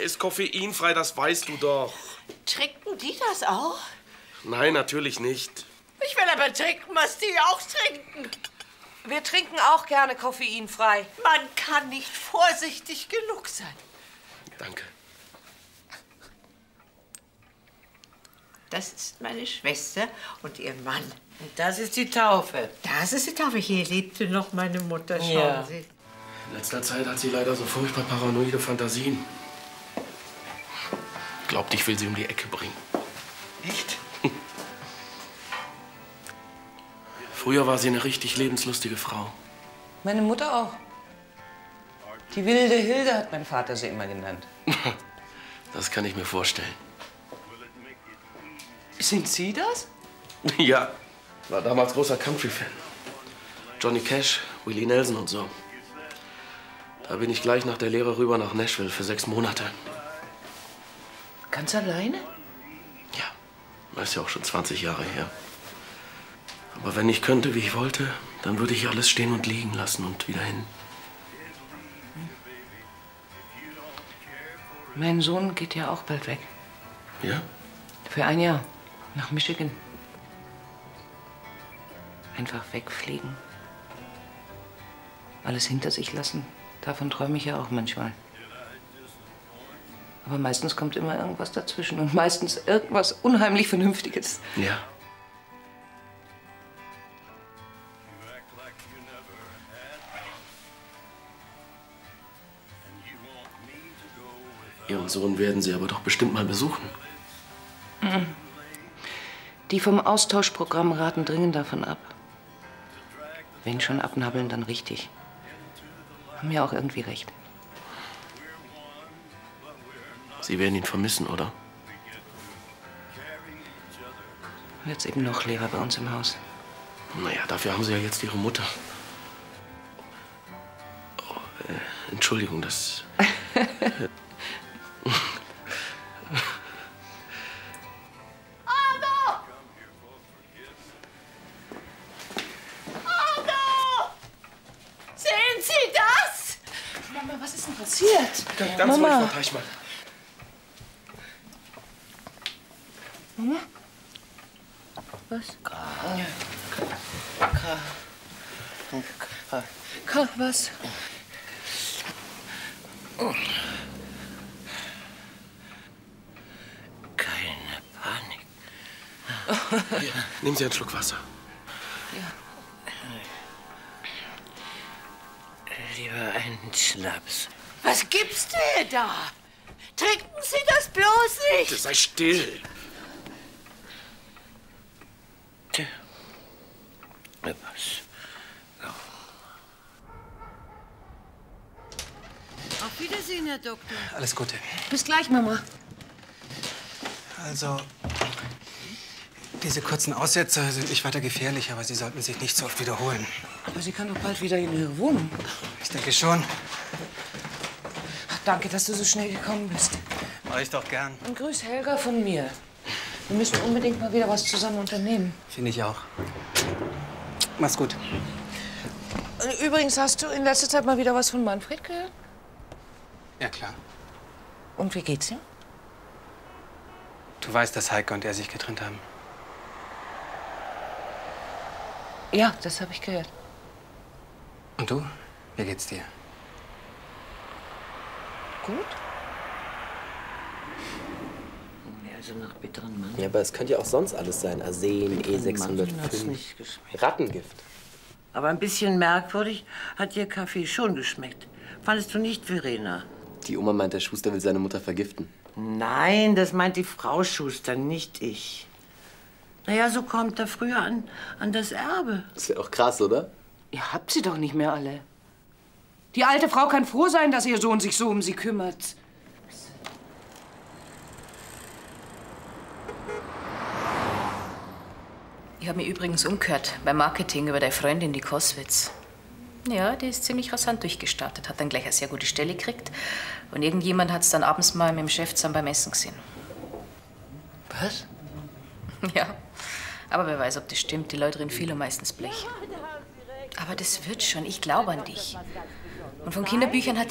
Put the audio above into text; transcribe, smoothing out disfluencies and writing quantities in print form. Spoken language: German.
ist koffeinfrei, das weißt du doch. Trinken die das auch? Nein, natürlich nicht. Ich will aber trinken, was die auch trinken. Wir trinken auch gerne koffeinfrei. Man kann nicht vorsichtig genug sein. Danke. Das ist meine Schwester und ihr Mann. Und das ist die Taufe. Das ist die Taufe. Hier lebte noch meine Mutter. Schauen Ja. Sie. In letzter Zeit hat sie leider so furchtbar paranoide Fantasien. Glaubt, ich will sie um die Ecke bringen. Echt? Früher war sie eine richtig lebenslustige Frau. Meine Mutter auch. Die wilde Hilde hat mein Vater sie immer genannt. Das kann ich mir vorstellen. Sind Sie das? Ja, war damals großer Country-Fan. Johnny Cash, Willie Nelson und so. Da bin ich gleich nach der Lehre rüber nach Nashville für 6 Monate. Ganz alleine? Ja, das ist ja auch schon 20 Jahre her. Aber wenn ich könnte, wie ich wollte, dann würde ich alles stehen und liegen lassen und wieder hin. Mein Sohn geht ja auch bald weg. Ja? Für ein Jahr. Nach Michigan. Einfach wegfliegen. Alles hinter sich lassen. Davon träume ich ja auch manchmal. Aber meistens kommt immer irgendwas dazwischen und meistens irgendwas unheimlich Vernünftiges. Ja. Ihren Sohn werden Sie aber doch bestimmt mal besuchen. Die vom Austauschprogramm raten dringend davon ab. Wenn schon abnabbeln, dann richtig. Haben ja auch irgendwie recht. Sie werden ihn vermissen, oder? Wird's eben noch leerer bei uns im Haus. Naja, dafür haben Sie ja jetzt Ihre Mutter. Oh, Entschuldigung, das... Was ist denn passiert? Ganz Mama. ruhig, Frau Teichmann. Mama? Was? Was? Keine Panik. Hier, nehmen Sie einen Schluck Wasser. Lieber einen Schnaps. Was gibt's dir da? Trinken Sie das bloß nicht. Sei still. Was? Auf Wiedersehen, Herr Doktor. Alles Gute. Bis gleich, Mama. Also, diese kurzen Aussetzer sind nicht weiter gefährlich, aber sie sollten sich nicht so oft wiederholen. Aber sie kann doch bald wieder in ihre Wohnung. Ich denke schon. Ach, danke, dass du so schnell gekommen bist. Mach ich doch gern. Und grüß Helga von mir. Wir müssen unbedingt mal wieder was zusammen unternehmen. Finde ich auch. Mach's gut. Und übrigens, hast du in letzter Zeit mal wieder was von Manfred gehört? Ja, klar. Und wie geht's ihm? Du weißt, dass Heike und er sich getrennt haben. Ja, das habe ich gehört. Und du? Wie geht's dir? Gut? Also nach bitteren Mann. Ja, aber es könnte ja auch sonst alles sein. Arsen, Hat's E605, nicht geschmeckt. Rattengift. Aber ein bisschen merkwürdig hat Ihr Kaffee schon geschmeckt. Fandest du nicht, Verena? Die Oma meint, der Schuster will seine Mutter vergiften. Nein, das meint die Frau Schuster, nicht ich. Naja, so kommt er früher an das Erbe. Das wäre auch krass, oder? Ihr habt sie doch nicht mehr alle. Die alte Frau kann froh sein, dass ihr Sohn sich so um sie kümmert. Ich habe mich übrigens umgehört beim Marketing über deine Freundin, die Koswitz. Ja, die ist ziemlich rasant durchgestartet, hat dann gleich eine sehr gute Stelle gekriegt. Und irgendjemand hat es dann abends mal mit dem Chef zusammen beim Essen gesehen. Was? Ja, aber wer weiß, ob das stimmt. Die Leute reden viel und meistens Blech. Aber das wird schon, ich glaube an dich. Und von Kinderbüchern hat